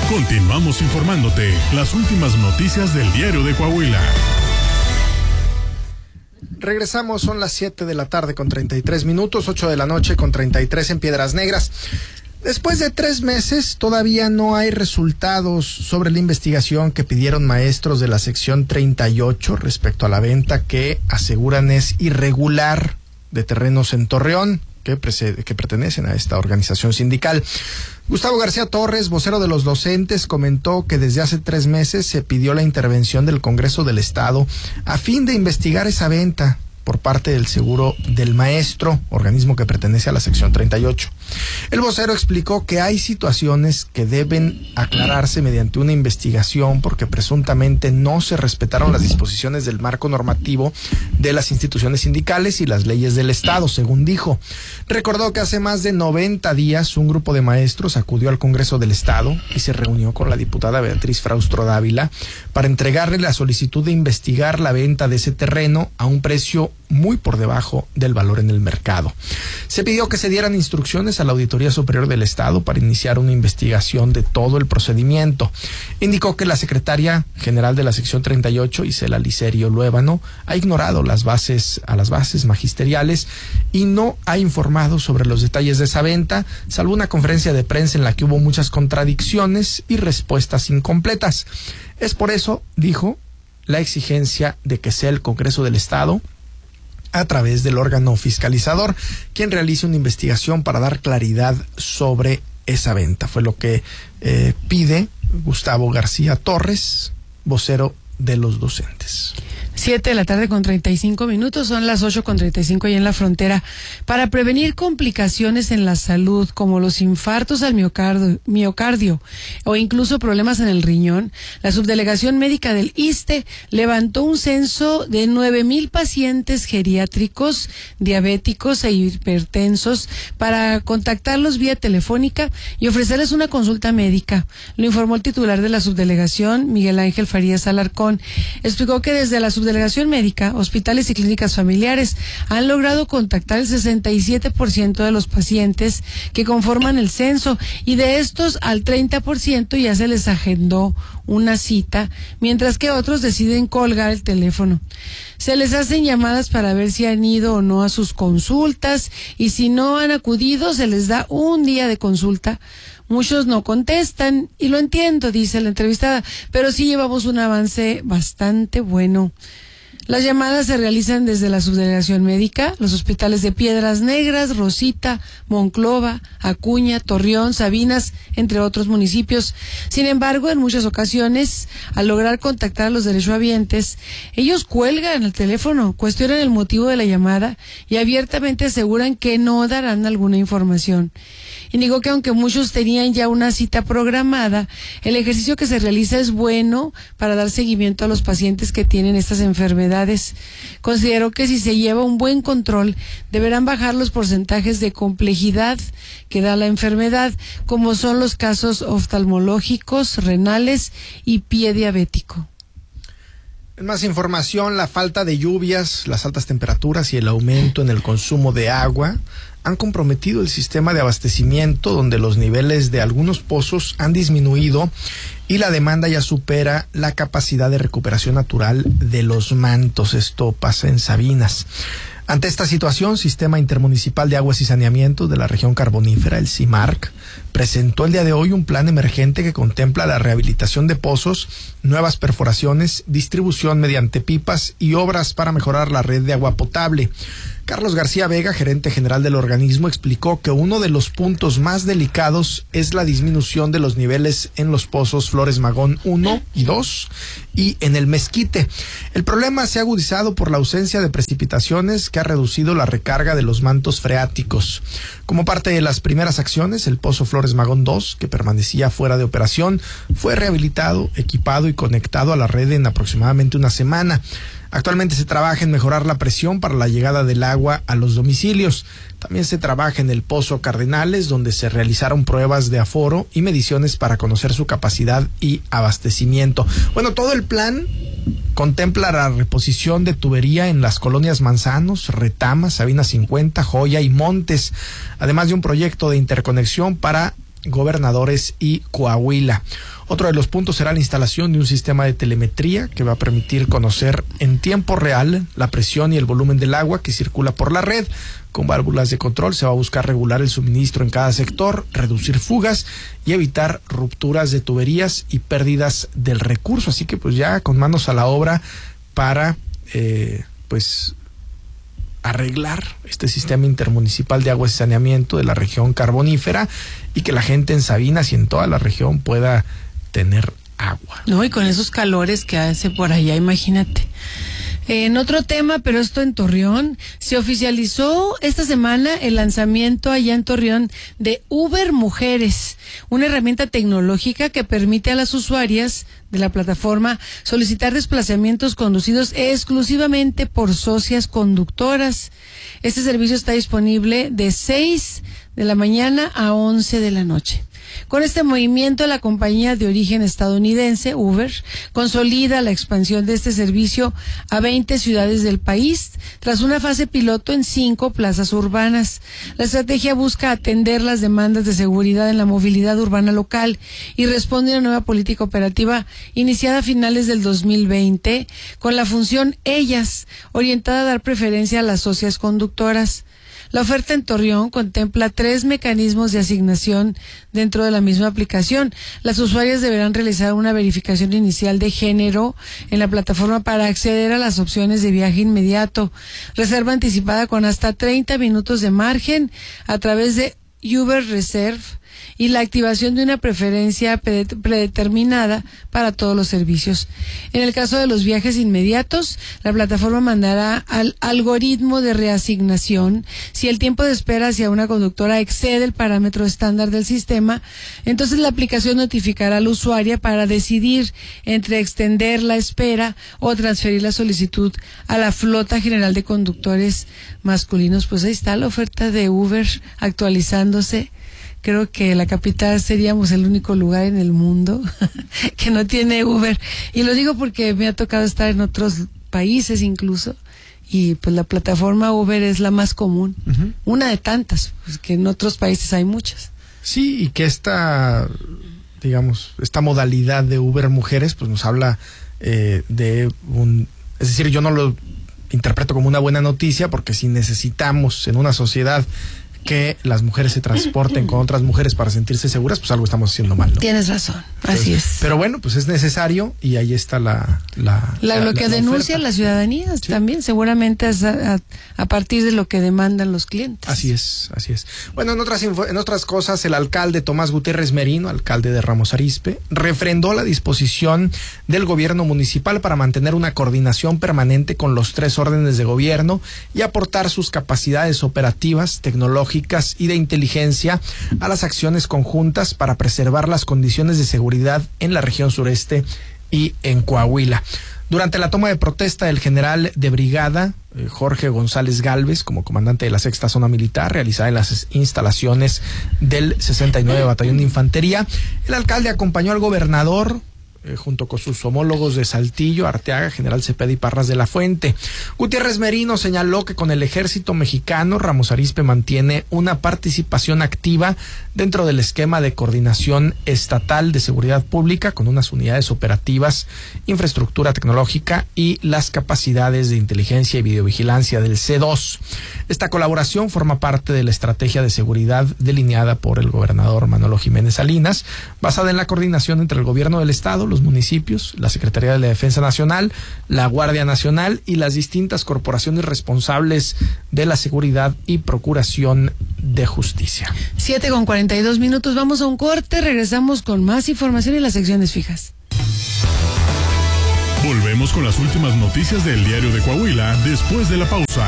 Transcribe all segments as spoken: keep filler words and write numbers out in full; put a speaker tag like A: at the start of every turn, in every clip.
A: Continuamos informándote las últimas noticias del Diario de Coahuila.
B: Regresamos, son las siete de la tarde con treinta y tres minutos, ocho de la noche con treinta y tres en Piedras Negras. Después de tres meses, todavía no hay resultados sobre la investigación que pidieron maestros de la sección treinta y ocho respecto a la venta que aseguran es irregular de terrenos en Torreón, que, pre- que pertenecen a esta organización sindical. Gustavo García Torres, vocero de los docentes, comentó que desde hace tres meses se pidió la intervención del Congreso del Estado a fin de investigar esa venta por parte del Seguro del Maestro, organismo que pertenece a la sección treinta y ocho. El vocero explicó que hay situaciones que deben aclararse mediante una investigación porque presuntamente no se respetaron las disposiciones del marco normativo de las instituciones sindicales y las leyes del Estado, según dijo. Recordó que hace más de noventa días un grupo de maestros acudió al Congreso del Estado y se reunió con la diputada Beatriz Fraustro Dávila para entregarle la solicitud de investigar la venta de ese terreno a un precio muy por debajo del valor en el mercado. Se pidió que se dieran instrucciones a la Auditoría Superior del Estado para iniciar una investigación de todo el procedimiento. Indicó que la secretaria general de la sección treinta y ocho, Isela Licerio Luébano, ha ignorado las bases a las bases magisteriales y no ha informado sobre los detalles de esa venta, salvo una conferencia de prensa en la que hubo muchas contradicciones y respuestas incompletas. Es por eso, dijo, la exigencia de que sea el Congreso del Estado, a través del órgano fiscalizador, quien realice una investigación para dar claridad sobre esa venta. Fue lo que eh, pide Gustavo García Torres, vocero de los docentes.
C: Siete de la tarde con treinta y cinco minutos, son las ocho con treinta y cinco allá en la frontera. Para prevenir complicaciones en la salud, como los infartos al miocardio, miocardio o incluso problemas en el riñón, la subdelegación médica del ISSSTE levantó un censo de nueve mil pacientes geriátricos, diabéticos e hipertensos para contactarlos vía telefónica y ofrecerles una consulta médica. Lo informó el titular de la subdelegación, Miguel Ángel Farías Alarcón. Explicó que desde la subdelegación Delegación médica, hospitales y clínicas familiares han logrado contactar el sesenta y siete por ciento de los pacientes que conforman el censo y de estos al treinta por ciento ya se les agendó una cita, mientras que otros deciden colgar el teléfono. Se les hacen llamadas para ver si han ido o no a sus consultas y si no han acudido se les da un día de consulta. Muchos no contestan y lo entiendo, dice la entrevistada, pero sí llevamos un avance bastante bueno. Las llamadas se realizan desde la subdelegación médica, los hospitales de Piedras Negras, Rosita, Monclova, Acuña, Torreón, Sabinas, entre otros municipios. Sin embargo, en muchas ocasiones, al lograr contactar a los derechohabientes, ellos cuelgan el teléfono, cuestionan el motivo de la llamada y abiertamente aseguran que no darán alguna información. Indicó que aunque muchos tenían ya una cita programada, el ejercicio que se realiza es bueno para dar seguimiento a los pacientes que tienen estas enfermedades. Consideró que si se lleva un buen control, deberán bajar los porcentajes de complejidad que da la enfermedad, como son los casos oftalmológicos, renales y pie diabético.
B: En más información, la falta de lluvias, las altas temperaturas y el aumento en el consumo de agua han comprometido el sistema de abastecimiento, donde los niveles de algunos pozos han disminuido y la demanda ya supera la capacidad de recuperación natural de los mantos. Esto pasa en Sabinas. Ante esta situación, Sistema Intermunicipal de Aguas y Saneamiento de la Región Carbonífera, el CIMARC, presentó el día de hoy un plan emergente que contempla la rehabilitación de pozos, nuevas perforaciones, distribución mediante pipas y obras para mejorar la red de agua potable. Carlos García Vega, gerente general del organismo, explicó que uno de los puntos más delicados es la disminución de los niveles en los pozos Flores Magón uno y dos y en el Mezquite. El problema se ha agudizado por la ausencia de precipitaciones que ha reducido la recarga de los mantos freáticos. Como parte de las primeras acciones, el pozo Flores Magón dos, que permanecía fuera de operación, fue rehabilitado, equipado y conectado a la red en aproximadamente una semana. Actualmente se trabaja en mejorar la presión para la llegada del agua a los domicilios. También se trabaja en el Pozo Cardenales, donde se realizaron pruebas de aforo y mediciones para conocer su capacidad y abastecimiento. Bueno, todo el plan contempla la reposición de tubería en las colonias Manzanos, Retama, Sabina cincuenta, Joya y Montes, además de un proyecto de interconexión para Gobernadores y Coahuila. Otro de los puntos será la instalación de un sistema de telemetría que va a permitir conocer en tiempo real la presión y el volumen del agua que circula por la red. Con válvulas de control se va a buscar regular el suministro en cada sector, reducir fugas y evitar rupturas de tuberías y pérdidas del recurso. Así que pues ya con manos a la obra para eh, pues arreglar este sistema intermunicipal de aguas y saneamiento de la región carbonífera y que la gente en Sabinas y en toda la región pueda tener agua.
C: No, y con esos calores que hace por allá, imagínate. En otro tema, pero esto en Torreón, se oficializó esta semana el lanzamiento allá en Torreón de Uber Mujeres, una herramienta tecnológica que permite a las usuarias de la plataforma solicitar desplazamientos conducidos exclusivamente por socias conductoras. Este servicio está disponible de seis de la mañana a once de la noche. Con este movimiento, la compañía de origen estadounidense, Uber, consolida la expansión de este servicio a veinte ciudades del país, tras una fase piloto en cinco plazas urbanas. La estrategia busca atender las demandas de seguridad en la movilidad urbana local y responde a una nueva política operativa iniciada a finales del dos mil veinte, con la función Ellas, orientada a dar preferencia a las socias conductoras. La oferta en Torreón contempla tres mecanismos de asignación dentro de la misma aplicación. Las usuarias deberán realizar una verificación inicial de género en la plataforma para acceder a las opciones de viaje inmediato, reserva anticipada con hasta treinta minutos de margen a través de Uber Reserve y la activación de una preferencia predeterminada para todos los servicios. En el caso de los viajes inmediatos, la plataforma mandará al algoritmo de reasignación. Si el tiempo de espera hacia una conductora excede el parámetro estándar del sistema, entonces la aplicación notificará al usuario para decidir entre extender la espera o transferir la solicitud a la flota general de conductores masculinos. Pues ahí está la oferta de Uber actualizándose. Creo que la capital seríamos el único lugar en el mundo que no tiene Uber. Y lo digo porque me ha tocado estar en otros países incluso. Y pues la plataforma Uber es la más común. Uh-huh. Una de tantas, pues que en otros países hay muchas.
B: Sí, y que esta, digamos, esta modalidad de Uber Mujeres, pues nos habla eh, de un... Es decir, yo no lo interpreto como una buena noticia porque si necesitamos en una sociedad que las mujeres se transporten con otras mujeres para sentirse seguras, pues algo estamos haciendo mal, ¿no?
C: Tienes razón,
B: Entonces,
C: así es.
B: Pero bueno, pues es necesario y ahí está la... la,
C: la,
B: la
C: lo que
B: la
C: denuncia
B: oferta.
C: la ciudadanía, sí. También seguramente es a, a, a partir de lo que demandan los clientes.
B: Así es, así es. Bueno, en otras, en otras cosas, el alcalde Tomás Gutiérrez Merino, alcalde de Ramos Arizpe, refrendó la disposición del gobierno municipal para mantener una coordinación permanente con los tres órdenes de gobierno y aportar sus capacidades operativas, tecnológicas y de inteligencia inteligencia a las acciones conjuntas para preservar las condiciones de seguridad en la región sureste y en Coahuila. Durante la toma de protesta del general de brigada eh, Jorge González Gálvez como comandante de la sexta zona militar realizada en las instalaciones del sesenta y nueve Batallón de Infantería, el alcalde acompañó al gobernador Eh, junto con sus homólogos de Saltillo, Arteaga, General Cepeda y Parras de la Fuente. Gutiérrez Merino señaló que con el ejército mexicano, Ramos Arizpe mantiene una participación activa dentro del esquema de coordinación estatal de seguridad pública con unas unidades operativas, infraestructura tecnológica y las capacidades de inteligencia y videovigilancia del C dos. Esta colaboración forma parte de la estrategia de seguridad delineada por el gobernador Manolo Jiménez Salinas, basada en la coordinación entre el gobierno del estado, los municipios, la Secretaría de la Defensa Nacional, la Guardia Nacional y las distintas corporaciones responsables de la seguridad y procuración de justicia.
C: Siete con cuarenta y dos minutos, vamos a un corte, regresamos con más información en las secciones fijas.
A: Volvemos con las últimas noticias del Diario de Coahuila después de la pausa.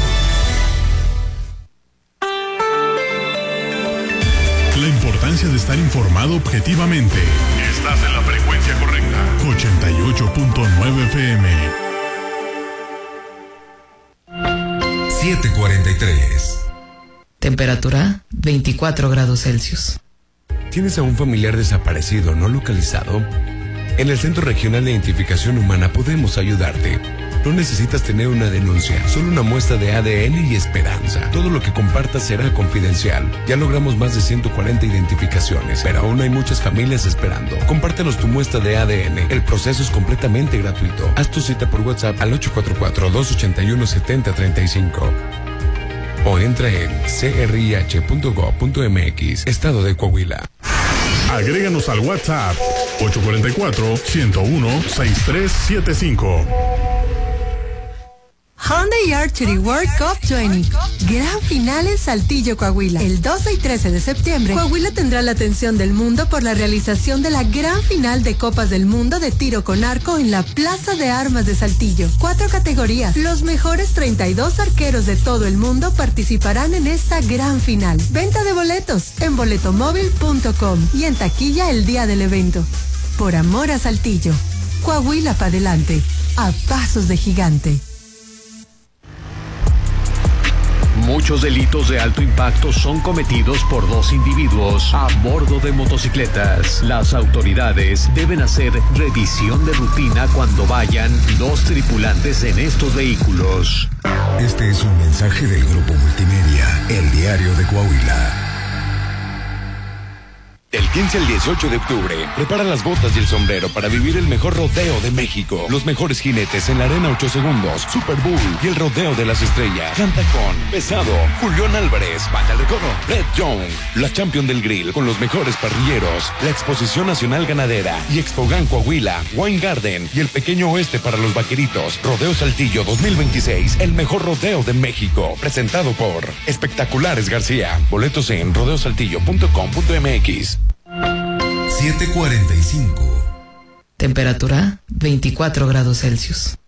A: La importancia de estar informado objetivamente. Estás en la frecuencia correcta. ochenta y ocho punto nueve F M.
D: siete cuarenta y tres.
E: Temperatura veinticuatro grados Celsius.
D: ¿Tienes a un familiar desaparecido no localizado? En el Centro Regional de Identificación Humana podemos ayudarte. No necesitas tener una denuncia, solo una muestra de A D N y esperanza. Todo lo que compartas será confidencial. Ya logramos más de ciento cuarenta identificaciones, pero aún hay muchas familias esperando. Compártenos tu muestra de A D N. El proceso es completamente gratuito. Haz tu cita por WhatsApp al ocho cuatro cuatro, dos ocho uno, siete cero tres cinco. O entra en c r i h punto gov punto m x, Estado de Coahuila.
A: Agréganos al WhatsApp ocho cuatro cuatro, uno cero uno, seis tres siete cinco.
F: Hyundai Archery World Cup veinte. Gran final en Saltillo, Coahuila. El doce y trece de septiembre, Coahuila tendrá la atención del mundo por la realización de la gran final de Copas del Mundo de tiro con arco en la Plaza de Armas de Saltillo. Cuatro categorías. Los mejores treinta y dos arqueros de todo el mundo participarán en esta gran final. Venta de boletos en boletomóvil punto com y en taquilla el día del evento. Por amor a Saltillo. Coahuila para adelante. A pasos de gigante.
G: Muchos delitos de alto impacto son cometidos por dos individuos a bordo de motocicletas. Las autoridades deben hacer revisión de rutina cuando vayan dos tripulantes en estos vehículos.
D: Este es un mensaje del Grupo Multimedia, El Diario de Coahuila.
H: Del quince al dieciocho de octubre, prepara las botas y el sombrero para vivir el mejor rodeo de México. Los mejores jinetes en la arena ocho segundos, Super Bowl y el rodeo de las estrellas. Canta con Pesado, Julián Álvarez, Banda El Recodo, Red Young, la Champion del Grill con los mejores parrilleros, la Exposición Nacional Ganadera y Expogan Coahuila, Wine Garden y el Pequeño Oeste para los Vaqueritos. Rodeo Saltillo dos mil veintiséis, el mejor rodeo de México. Presentado por Espectaculares García. Boletos en rodeo saltillo punto com punto m x.
D: siete cuarenta y cinco.
E: Temperatura veinticuatro grados Celsius.